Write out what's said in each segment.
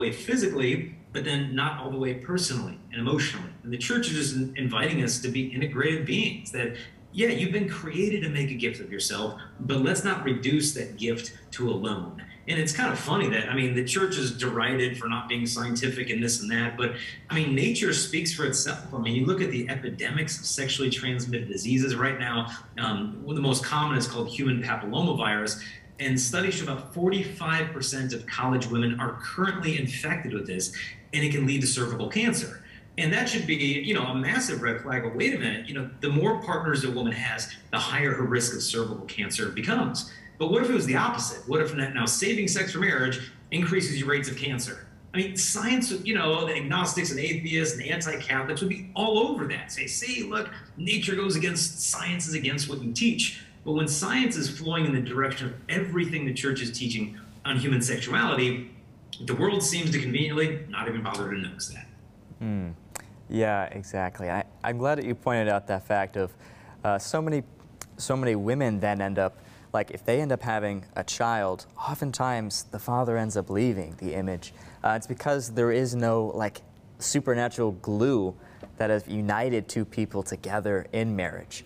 way physically, but then not all the way personally and emotionally. And the church is just inviting us to be integrated beings that, yeah, you've been created to make a gift of yourself, but let's not reduce that gift to a loan. And it's kind of funny that, I mean, the church is derided for not being scientific and this and that, but I mean, nature speaks for itself. I mean, you look at the epidemics of sexually transmitted diseases right now. One of the most common is called human papillomavirus. And studies show about 45% of college women are currently infected with this, and it can lead to cervical cancer. And that should be, a massive red flag. But wait a minute, the more partners a woman has, the higher her risk of cervical cancer becomes. But what if it was the opposite? What if now saving sex for marriage increases your rates of cancer? I mean, science, the agnostics and atheists and anti-Catholics would be all over that. Say, see, look, nature goes against, science is against what you teach. But when science is flowing in the direction of everything the church is teaching on human sexuality, the world seems to conveniently not even bother to notice that. Yeah, exactly. I'm glad that you pointed out that fact of so many women then end up, like if they end up having a child, oftentimes the father ends up leaving the image. It's because there is no like supernatural glue that has united two people together in marriage.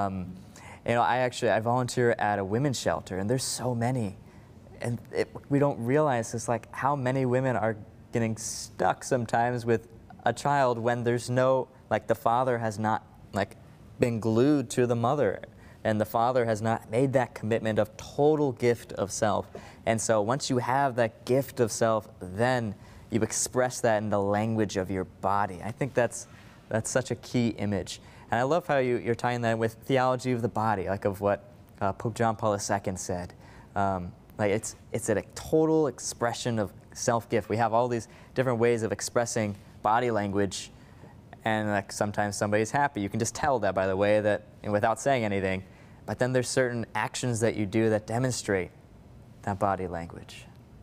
I volunteer at a women's shelter, and there's so many, and we don't realize this, like how many women are getting stuck sometimes with a child when there's no, like the father has not like been glued to the mother, and the father has not made that commitment of total gift of self. And so once you have that gift of self, then you express that in the language of your body. I think that's such a key image. And I love how you're tying that with theology of the body, like of what Pope John Paul II said. Like it's a total expression of self-gift. We have all these different ways of expressing body language, and like sometimes somebody's happy. You can just tell that by the way that, and without saying anything. But then there's certain actions that you do that demonstrate that body language.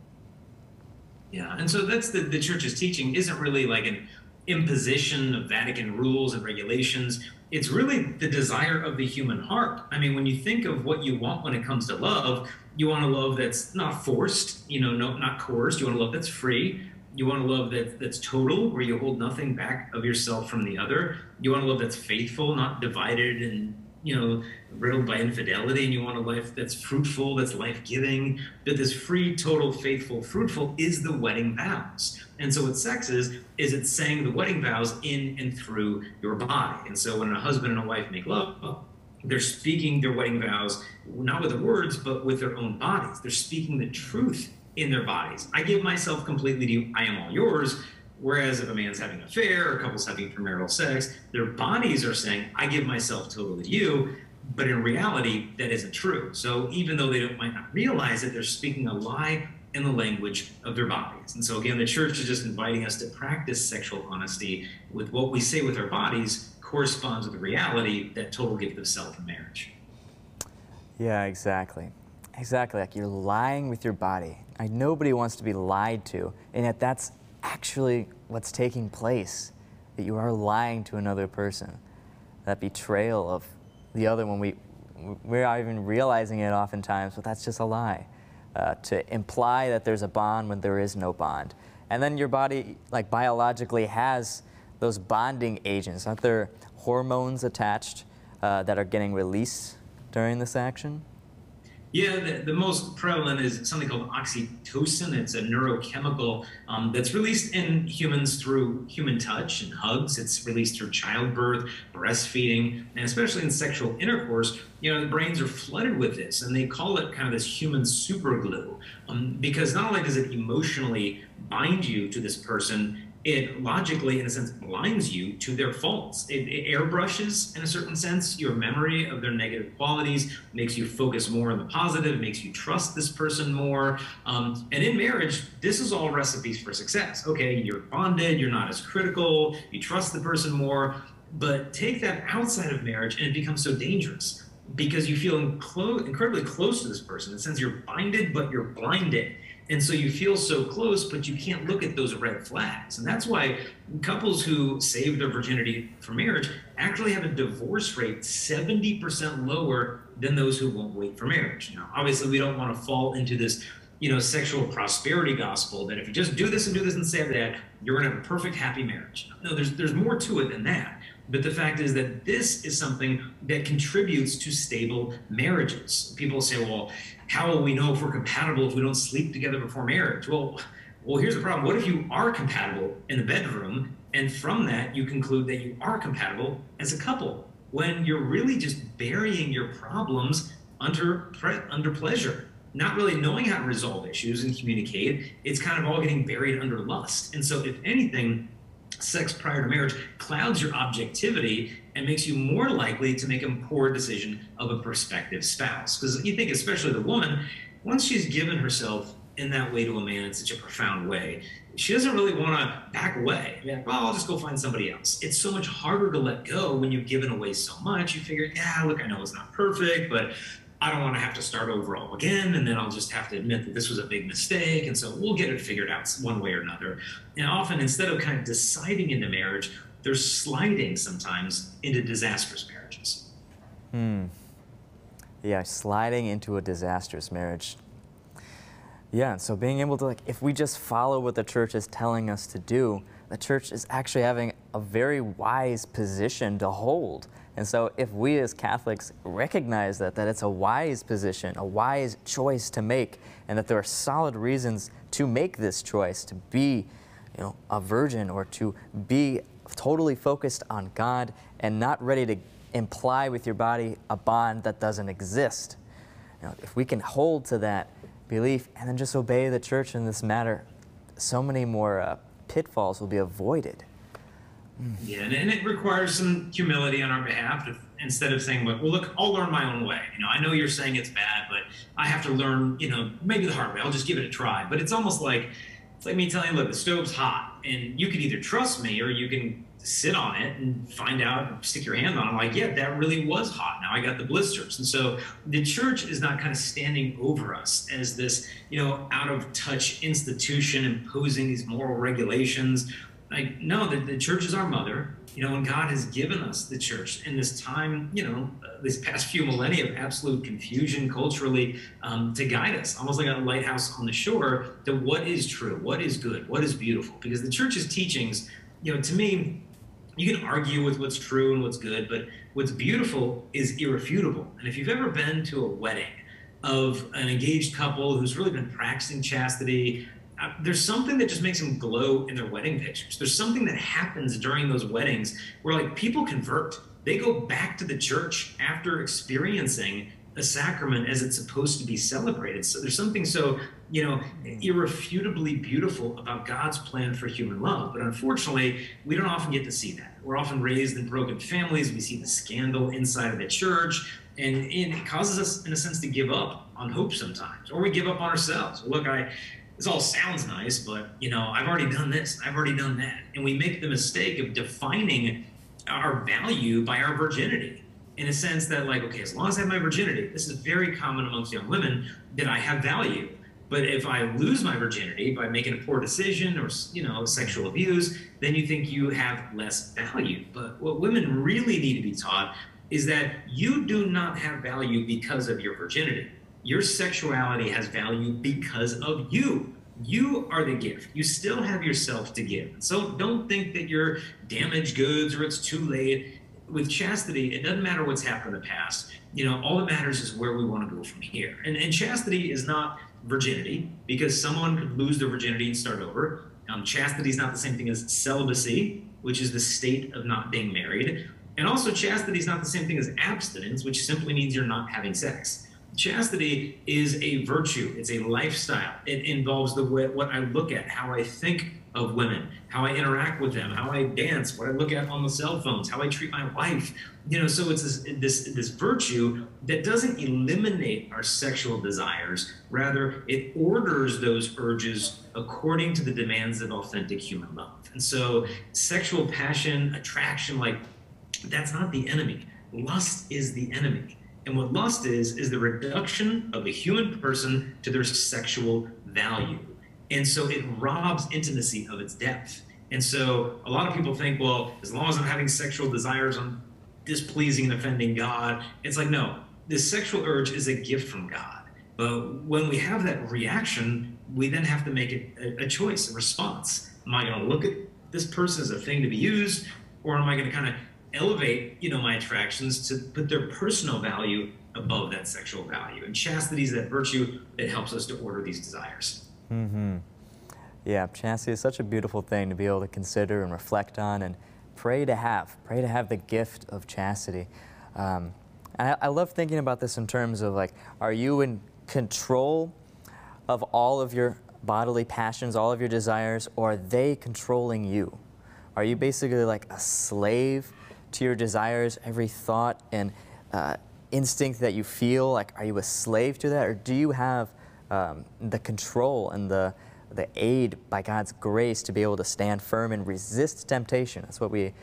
Yeah, and so that's the church's teaching isn't really like an imposition of Vatican rules and regulations. It's really the desire of the human heart. I mean, when you think of what you want when it comes to love, you want a love that's not forced, not coerced. You want a love that's free. You want a love that's total, where you hold nothing back of yourself from the other. You want a love that's faithful, not divided and riddled by infidelity. And you want a life that's fruitful, that's life-giving. That this free, total, faithful, fruitful is the wedding vows. And so what sex is it's saying the wedding vows in and through your body. And so when a husband and a wife make love, they're speaking their wedding vows, not with their words, but with their own bodies. They're speaking the truth in their bodies. I give myself completely to you, I am all yours. Whereas if a man's having an affair or a couple's having premarital sex, their bodies are saying, I give myself totally to you. But in reality, that isn't true. So even though they might not realize it, they're speaking a lie in the language of their bodies. And so again, the church is just inviting us to practice sexual honesty with what we say with our bodies corresponds with the reality, that total gift of self in marriage. Yeah, exactly. Exactly, like you're lying with your body. Nobody wants to be lied to, and yet that's actually what's taking place, that you are lying to another person. That betrayal of the other one, we're not even realizing it oftentimes, but that's just a lie. To imply that there's a bond when there is no bond. And then your body, like biologically, has those bonding agents. Aren't there hormones attached that are getting released during this action? Yeah, the most prevalent is something called oxytocin. It's a neurochemical that's released in humans through human touch and hugs. It's released through childbirth, breastfeeding, and especially in sexual intercourse. The brains are flooded with this, and they call it kind of this human superglue because not only does it emotionally bind you to this person, it logically, in a sense, blinds you to their faults. It airbrushes, in a certain sense, your memory of their negative qualities, makes you focus more on the positive, makes you trust this person more. And in marriage, this is all recipes for success. Okay, you're bonded, you're not as critical, you trust the person more, but take that outside of marriage and it becomes so dangerous because you feel incredibly close to this person. In a sense, you're binded, but you're blinded. And so you feel so close, but you can't look at those red flags. And that's why couples who save their virginity for marriage actually have a divorce rate 70% lower than those who won't wait for marriage. Now, obviously, we don't want to fall into this sexual prosperity gospel that if you just do this and do this and say that, you're going to have a perfect, happy marriage. No, there's more to it than that. But the fact is that this is something that contributes to stable marriages. People say, well, how will we know if we're compatible if we don't sleep together before marriage? Well, here's the problem. What if you are compatible in the bedroom, and from that you conclude that you are compatible as a couple, when you're really just burying your problems under pleasure, not really knowing how to resolve issues and communicate? It's kind of all getting buried under lust. And so if anything, sex prior to marriage clouds your objectivity and makes you more likely to make a poor decision of a prospective spouse. Because you think, especially the woman, once she's given herself in that way to a man in such a profound way, she doesn't really want to back away. I mean, well, I'll just go find somebody else. It's so much harder to let go when you've given away so much. You figure, yeah, look, I know it's not perfect, but I don't want to have to start over all again, and then I'll just have to admit that this was a big mistake, and so we'll get it figured out one way or another. And often, instead of kind of deciding into marriage, they're sliding sometimes into disastrous marriages. Yeah, sliding into a disastrous marriage. Yeah, and so being able to, like, if we just follow what the church is telling us to do, the church is actually having a very wise position to hold. And so if we as Catholics recognize that it's a wise position, a wise choice to make, and that there are solid reasons to make this choice, to be, a virgin, or to be totally focused on God and not ready to imply with your body a bond that doesn't exist. If we can hold to that belief and then just obey the church in this matter, so many more pitfalls will be avoided. Yeah, and it requires some humility on our behalf. Instead of saying, well, look, I'll learn my own way. I know you're saying it's bad, but I have to learn, maybe the hard way. I'll just give it a try. But it's almost like, it's like me telling you, look, the stove's hot, and you can either trust me or you can sit on it and find out, stick your hand on it, like, yeah, that really was hot. Now I got the blisters. And so the church is not kind of standing over us as this, out of touch institution imposing these moral regulations. Like, no, the church is our mother, and God has given us the church in this time, this past few millennia of absolute confusion culturally, to guide us, almost like a lighthouse on the shore, to what is true, what is good, what is beautiful. Because the church's teachings, to me, you can argue with what's true and what's good, but what's beautiful is irrefutable. And if you've ever been to a wedding of an engaged couple who's really been practicing chastity, there's something that just makes them glow in their wedding pictures. There's something that happens during those weddings where, like, people convert. They go back to the church after experiencing a sacrament as it's supposed to be celebrated. So there's something so, irrefutably beautiful about God's plan for human love. But unfortunately, we don't often get to see that. We're often raised in broken families. We see the scandal inside of the church, and it causes us, in a sense, to give up on hope sometimes, or we give up on ourselves. Look, this all sounds nice, but, I've already done this, I've already done that. And we make the mistake of defining our value by our virginity, in a sense that, like, okay, as long as I have my virginity, this is very common amongst young women, that I have value. But if I lose my virginity by making a poor decision or, sexual abuse, then you think you have less value. But what women really need to be taught is that you do not have value because of your virginity. Your sexuality has value because of you. You are the gift. You still have yourself to give. So don't think that you're damaged goods or it's too late. With chastity, it doesn't matter what's happened in the past. All that matters is where we want to go from here. And chastity is not virginity, because someone could lose their virginity and start over. Chastity is not the same thing as celibacy, which is the state of not being married. And also, chastity is not the same thing as abstinence, which simply means you're not having sex. Chastity is a virtue. It's a lifestyle. It involves what I look at, how I think of women, how I interact with them, how I dance, what I look at on the cell phones, how I treat my wife. So it's this virtue that doesn't eliminate our sexual desires. Rather, it orders those urges according to the demands of authentic human love. And so sexual passion, attraction, that's not the enemy. Lust is the enemy. And what lust is the reduction of a human person to their sexual value. And so it robs intimacy of its depth. And so a lot of people think, well, as long as I'm having sexual desires, I'm displeasing and offending God. It's like, no, this sexual urge is a gift from God. But when we have that reaction, we then have to make it a choice, a response. Am I going to look at this person as a thing to be used, or am I going to kind of elevate, my attractions to put their personal value above that sexual value? And chastity is that virtue that helps us to order these desires. Mm-hmm. Yeah, chastity is such a beautiful thing to be able to consider and reflect on and pray to have. Pray to have the gift of chastity. And I love thinking about this in terms of like, are you in control of all of your bodily passions, all of your desires, or are they controlling you? Are you basically like a slave to your desires, every thought and instinct that you feel? Like, are you a slave to that, or do you have the control and the aid by God's grace to be able to stand firm and resist temptation? That's what we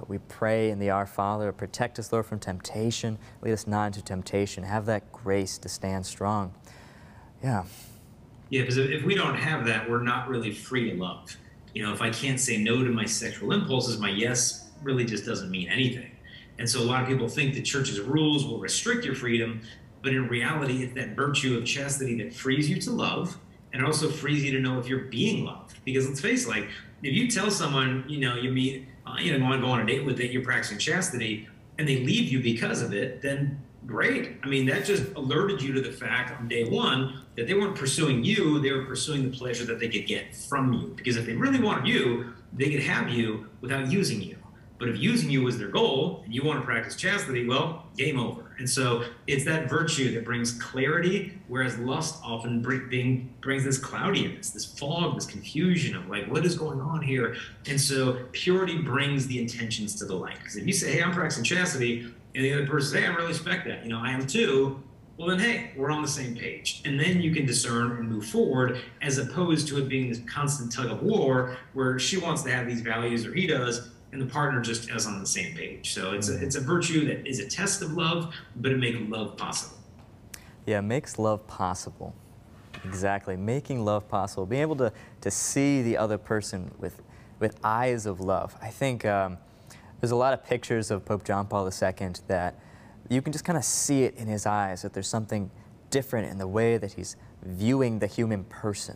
pray in the Our Father. Protect us, Lord, from temptation. Lead us not into temptation. Have that grace to stand strong. Yeah. Yeah, because if we don't have that, we're not really free to love. If I can't say no to my sexual impulses, my yes really just doesn't mean anything. And so a lot of people think the church's rules will restrict your freedom, but in reality, it's that virtue of chastity that frees you to love, and it also frees you to know if you're being loved. Because let's face it, like, if you tell someone, you meet, want to go on a date with it, you're practicing chastity, and they leave you because of it, then great. I mean, that just alerted you to the fact on day one that they weren't pursuing you, they were pursuing the pleasure that they could get from you. Because if they really wanted you, they could have you without using you. But if using you was their goal, and you want to practice chastity, well, game over. And so it's that virtue that brings clarity, whereas lust often brings this cloudiness, this fog, this confusion of like, what is going on here? And so purity brings the intentions to the light. Because if you say, hey, I'm practicing chastity, and the other person says, hey, I really respect that, I am too, well then, hey, we're on the same page. And then you can discern and move forward, as opposed to it being this constant tug of war where she wants to have these values or he does, and the partner just is on the same page. So it's a virtue that is a test of love, but it makes love possible. Yeah, it makes love possible. Exactly, making love possible. Being able to see the other person with eyes of love. I think there's a lot of pictures of Pope John Paul II that you can just kind of see it in his eyes, that there's something different in the way that he's viewing the human person.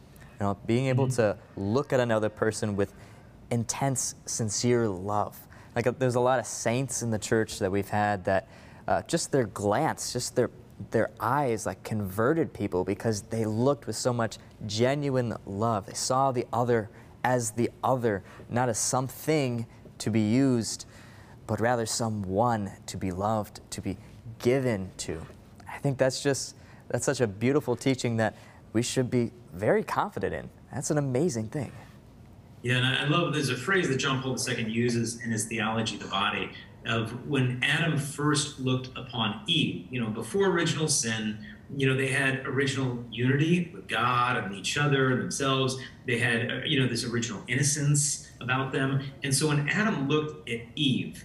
Being able to look at another person with intense, sincere love. Like, there's a lot of saints in the church that we've had that just their glance, just their eyes, like, converted people because they looked with so much genuine love. They saw the other as the other, not as something to be used, but rather someone to be loved, to be given to. I think that's such a beautiful teaching that we should be very confident in. That's an amazing thing. Yeah, and I love, there's a phrase that John Paul II uses in his Theology of the Body of when Adam first looked upon Eve, before original sin, they had original unity with God and each other and themselves. They had, this original innocence about them. And so when Adam looked at Eve,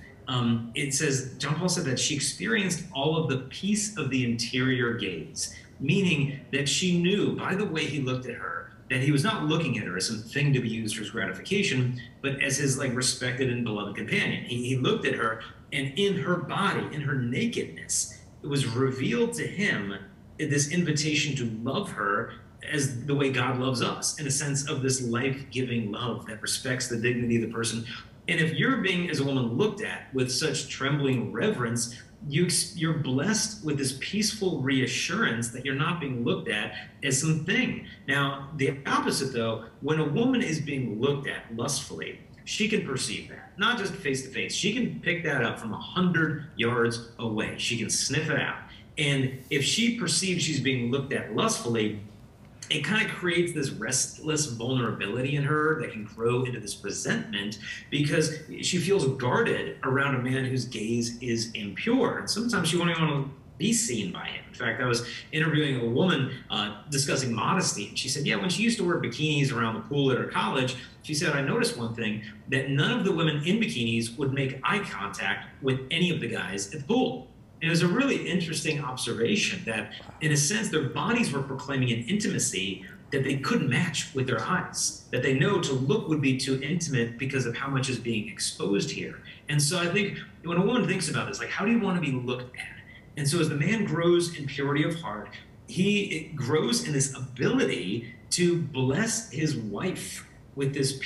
it says, John Paul said that she experienced all of the peace of the interior gaze, meaning that she knew by the way he looked at her that he was not looking at her as something to be used for his gratification, but as his respected and beloved companion. He looked at her, and in her body, in her nakedness, it was revealed to him this invitation to love her as the way God loves us, in a sense of this life-giving love that respects the dignity of the person. And if you're being, as a woman, looked at with such trembling reverence, you're blessed with this peaceful reassurance that you're not being looked at as something. Now, the opposite, though, when a woman is being looked at lustfully, she can perceive that, not just face to face. She can pick that up from 100 yards away. She can sniff it out. And if she perceives she's being looked at lustfully, it kind of creates this restless vulnerability in her that can grow into this resentment because she feels guarded around a man whose gaze is impure. And sometimes she won't even want to be seen by him. In fact, I was interviewing a woman discussing modesty. And she said, yeah, when she used to wear bikinis around the pool at her college, she said, I noticed one thing, that none of the women in bikinis would make eye contact with any of the guys at the pool. And it was a really interesting observation that, in a sense, their bodies were proclaiming an intimacy that they couldn't match with their eyes, that they know to look would be too intimate because of how much is being exposed here. And so I think when a woman thinks about this, like, how do you want to be looked at? And so as the man grows in purity of heart, he grows in this ability to bless his wife with this